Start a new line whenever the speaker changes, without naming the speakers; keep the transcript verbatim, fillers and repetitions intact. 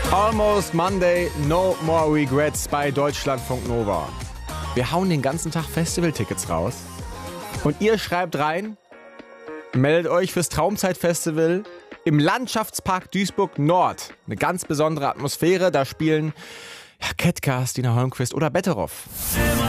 Almost Monday, no more regrets bei Deutschlandfunk Nova. Wir hauen den ganzen Tag Festivaltickets raus. Und ihr schreibt rein, meldet euch fürs Traumzeitfestival im Landschaftspark Duisburg Nord. Eine ganz besondere Atmosphäre. Da spielen ja, Ketka, Stina Holmquist oder Betteroff.